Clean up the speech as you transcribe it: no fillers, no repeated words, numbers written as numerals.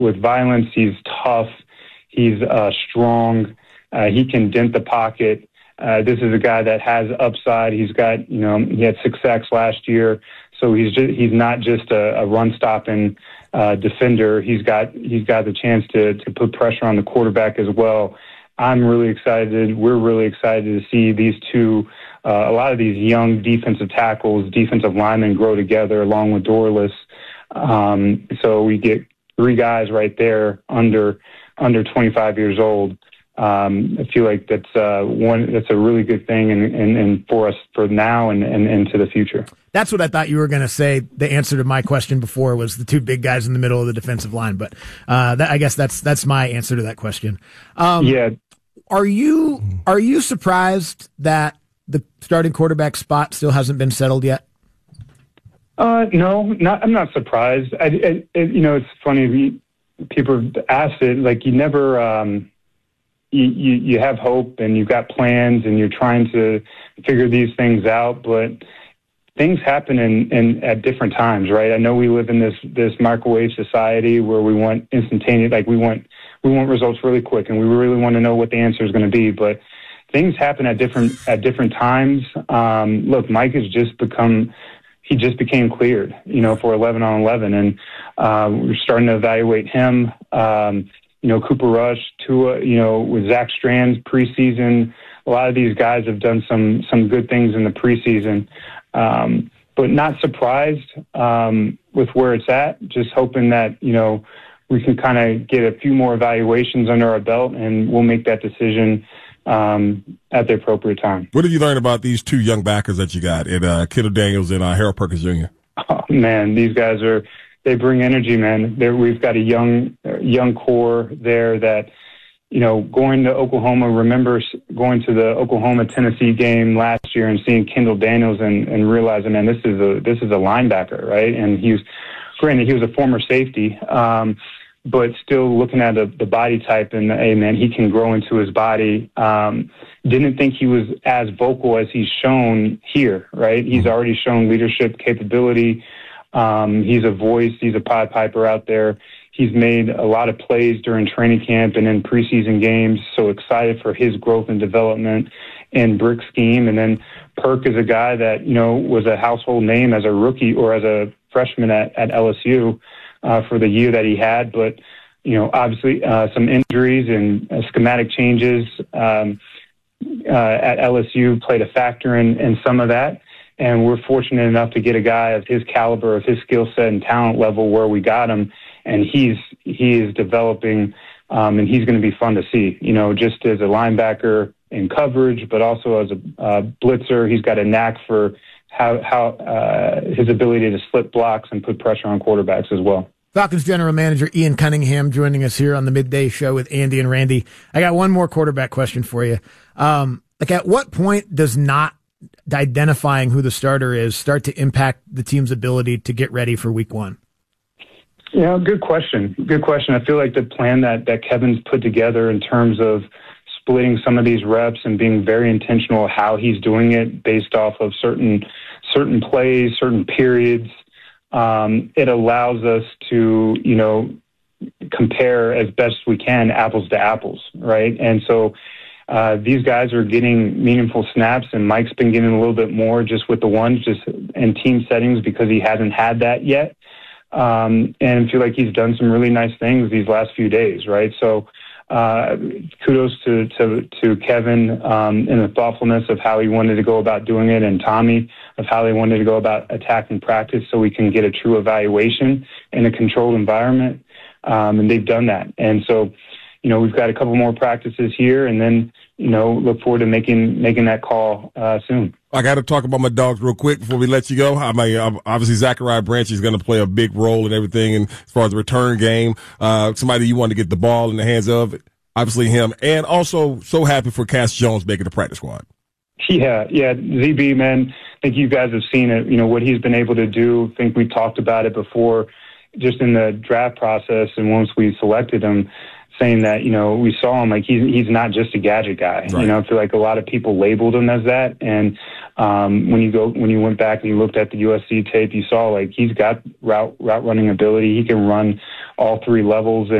with violence. He's tough. He's strong. He can dent the pocket. This is a guy that has upside. He's got, he had 6 sacks last year. So he's not just a run-stopping defender. He's got the chance to put pressure on the quarterback as well. I'm really excited. We're really excited to see these two, a lot of these young defensive tackles, defensive linemen grow together along with Dorless. So we get 3 guys right there under 25 years old. I feel like that's a really good thing and for us for now and into the future. That's what I thought you were going to say. The answer to my question before was the 2 big guys in the middle of the defensive line, but I guess that's my answer to that question. Yeah. Are you surprised that the starting quarterback spot still hasn't been settled yet? No, I'm not surprised. It's funny. People have asked it, like you never, you have hope and you've got plans and you're trying to figure these things out, but things happen in at different times, right? I know we live in this microwave society where we want instantaneous, like we want results really quick and we really want to know what the answer is going to be, but things happen at different times. Look, Mike has just became cleared, for 11 on 11, and we're starting to evaluate him. Cooper Rush, Tua, with Zach Strands preseason. A lot of these guys have done some good things in the preseason, but not surprised with where it's at. Just hoping that we can kind of get a few more evaluations under our belt, and we'll make that decision at the appropriate time. What did you learn about these 2 young backers that you got, Kendall Daniels and Harold Perkins Jr.? Oh man, these guys they bring energy, man. We've got a young core there that, going to Oklahoma, remember going to the Oklahoma-Tennessee game last year and seeing Kendall Daniels and realizing, man, this is a linebacker, right? And he was a former safety, but still looking at the body type and, hey, man, he can grow into his body. Didn't think he was as vocal as he's shown here, right? He's already shown leadership capability. He's a voice. He's a Pied Piper out there. He's made a lot of plays during training camp and in preseason games. So excited for his growth and development in Brick scheme. And then Perk is a guy that, was a household name as a rookie or as a freshman at LSU for the year that he had. But, obviously some injuries and schematic changes at LSU played a factor in some of that. And we're fortunate enough to get a guy of his caliber, of his skill set and talent level where we got him. And he is developing, and he's going to be fun to see, just as a linebacker in coverage, but also as a blitzer. He's got a knack for how his ability to slip blocks and put pressure on quarterbacks as well. Falcons general manager Ian Cunningham joining us here on the Midday Show with Andy and Randy. I got one more quarterback question for you. At what point does not identifying who the starter is start to impact the team's ability to get ready for week 1? Yeah, good question. Good question. I feel like the plan that Kevin's put together in terms of splitting some of these reps and being very intentional how he's doing it based off of certain plays, certain periods, it allows us to, compare as best we can apples to apples, right? And so these guys are getting meaningful snaps, and Mike's been getting a little bit more just with the ones, just in team settings because he hasn't had that yet. And I feel like he's done some really nice things these last few days, right? So kudos to Kevin in the thoughtfulness of how he wanted to go about doing it, and Tommy of how they wanted to go about attacking practice so we can get a true evaluation in a controlled environment. And they've done that. And so, we've got a couple more practices here, and then, look forward to making that call soon. I got to talk about my dogs real quick before we let you go. Obviously, Zachariah Branch is going to play a big role in everything, and as far as the return game, somebody you want to get the ball in the hands of, obviously him, and also so happy for Cass Jones making the practice squad. Yeah, ZB, man, I think you guys have seen it, what he's been able to do. I think we talked about it before just in the draft process and once we selected him. saying that, we saw him like he's not just a gadget guy. Right. I feel like a lot of people labeled him as that. And when you went back and you looked at the USC tape, you saw like he's got route running ability. He can run all three levels.